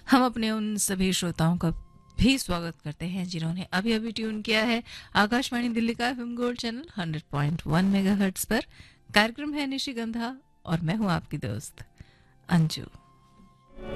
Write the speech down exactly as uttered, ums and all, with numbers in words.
हम अपने उन सभी श्रोताओं का भी स्वागत करते हैं जिन्होंने अभी अभी ट्यून किया है आकाशवाणी दिल्ली का FM gold channel hundred point one megahertz पर। कार्यक्रम है निशिगंधा और मैं हूं आपकी दोस्त अंजू।